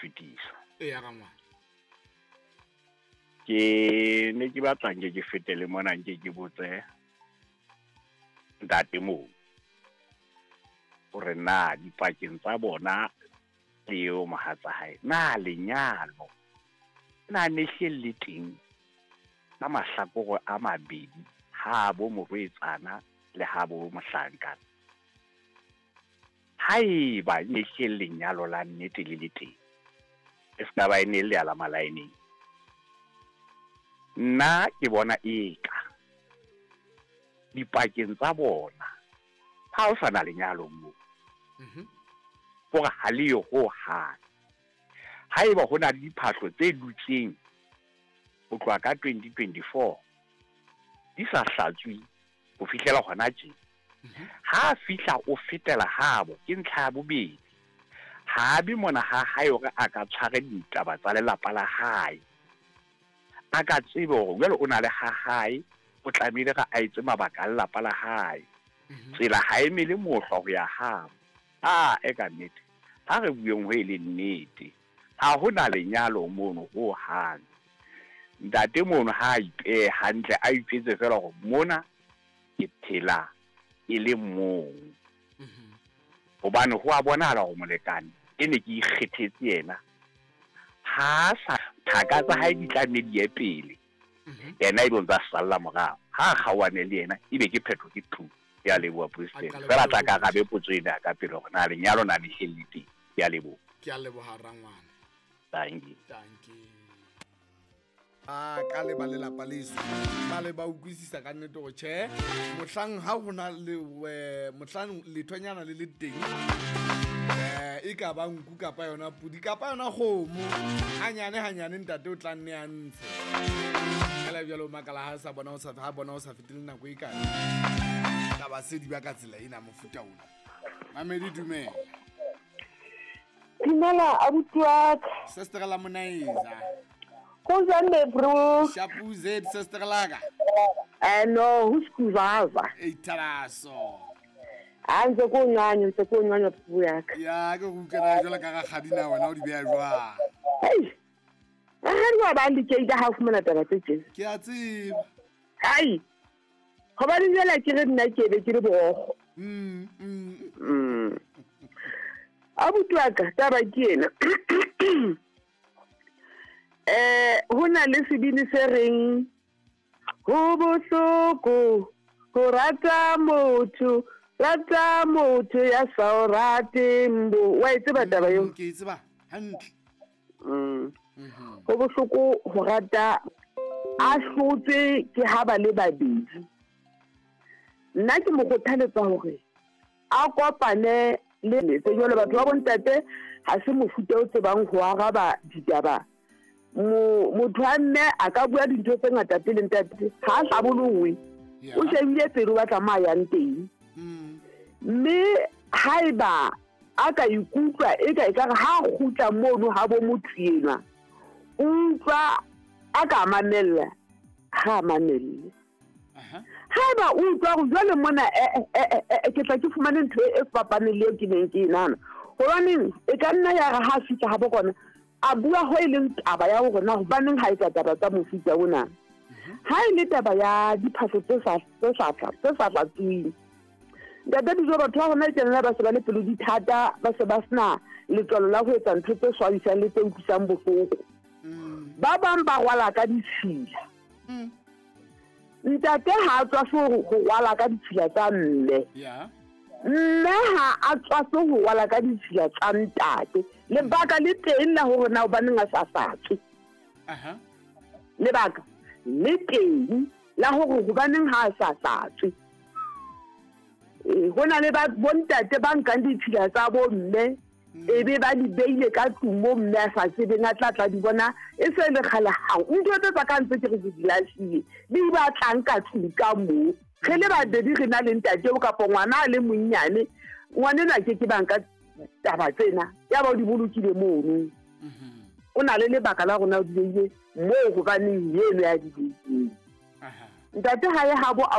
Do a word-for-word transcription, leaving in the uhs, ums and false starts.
fetisa e ya gangwa ke ne ke batla nke ke fetele mona nke ke botse ntate mo hore na dipakeng tsa bona leo mohatsa hae na lenyalo na ne le teng na mahlakore a mabedi ha bo morwetsana le ha bo mohlankana haeba ne lenyalo la nnete le le teng e ska ba ene le ala malaeneng nna ke bona eka dipakeng tsa bona ha o sana lenyalo mo mhm hore ha le yo ho ha haeba hona le diphahlo tse dutseng ho tloha ka twenty twenty-four di sa hlatswi ho fihlela hona tje ha fihla o fetela habo ke ntlha ya bobedi ha bi mona ha hae hore a ka tshware ditaba tsa lelapa la hae a ka tsebe hore jwale o na le ha hae o tlamehile ga a itse mabaka a lelapa la hae tsela ha e mele mohlo ho ya habo a e ka nnete ha re bueng ho ile nnete ha hona lenyalo mono ho hang ntate mono ha ipe hantle a ipetse fela hore mona ke phela e le mong hobane ho a bonahala hore molekane e ne ke ikgethetse yena ha sa thaka tsa hae di tla ne di e pele yena e bontsa salla morao ha khawane le yena e be ke phetho ke thu ya leboa president fela tla ka gabe potswena ka pele hore na lenyalo na le helite ya leboa ke a leboha rangwana thank you thank you a ka le ba lelapa leso ba le ba utlwisisa ka nnete go tjhe mohlang ha hona le mohlang lethonyana le le teng eh e ka ba nku kapa yona pudi kapa yona khomo hanyane hanyane ntate o tla nne a ntsheela bjalo makala ha sa bona o sa ha bona o sa fetile nako e kae ka ba se di ba ka tsela ina mofuta ona mamedi dumela Dumela abutwa sister la monaiza Kuzane bro shapu z sister laga eh no usikuvaza eitaraso anze kunyanya nse kunyanya buyaka ya ke go kena jela ka ga khadina wena o di bea jwa hey ahari wa bandi ke ida hafu mana taba tse ke a tseba ai go ba dingela ke re nna ke be ke re bogo mm mm mm abutwa ka taba ke ena eh hona le sebini se reng ho bohloko ho rata motho rata motho ya sa rate mbo wa itse ba taba yo ke itse ba hantle mm ho bohloko ho rata a hlotse ke ha ba le babedi nna ke mo kgothaletsa hore a kopane le le tselo batho ba bontate ha se mofuta o tsebang ho araba ditaba mo motho a nne a ka bua dintho tse ngata pele ntate ha sa bolongwe o shebile pele wa tla yang teng mme haiba a ka ikutlwa e ka ikare ha khutla mono ha bo motho ena utlwa a ka mamella ha mamelle haiba o utlwa go jwale mona ke tla ke fumane ntho e fapaneng le ke neng ke nana hobaneng e ka nna ya ga ha fitla ha bokona a bua ho ile taba ya hore na hobaneng ha e ka taba tsa mofuta ona ha ile taba ya diphahlo tse sa tse sa tse sa tlatsweng ntate dijo batho ba hona tsena ba se ba le pelo di thata ba se ba sna letlolo la ho etsa ntho tse swabisang le tse utlwisang bohloko ba bang ba rwala ka ditshila ntate ha tswa go rwala ka ditshila tsa mme ya nna ha a tswa go rwala ka ditshila tsa ntate le baka le teng la hore na ba neng a sa fatshe aha le baka le teng la hore go ba neng ha sa fatshe e hona le ba bontate ba nkang ditshila tsa bo mme e be ba di beile ka tumo mme a sa tsebe nga tla tla di bona e se le khala ha ntho tse tsa ka ntse ke re di lashie di ba tlang ka tsuka mo ge le ba dedi re na le ntate o ka ngwana le monnyane ngwane na ke ke banka taba tsena ya ba di bolukile mono o na le le baka la rona o di beile mo go ba neng yelo ya di beile aha ntate ha ye ha bo